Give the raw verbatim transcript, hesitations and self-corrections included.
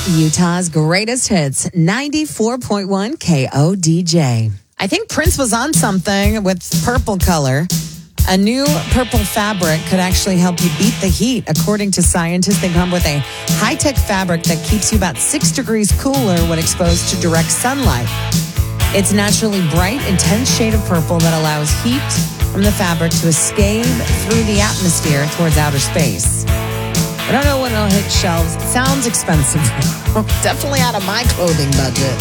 Utah's greatest hits, ninety-four point one K O D J. I think Prince was on something with purple color. A new purple fabric could actually help you beat the heat. According to scientists, they come with a high-tech fabric that keeps you about six degrees cooler when exposed to direct sunlight. It's naturally bright, intense shade of purple that allows heat from the fabric to escape through the atmosphere towards outer space. I don't know when it'll hit shelves. It sounds expensive. Definitely out of my clothing budget.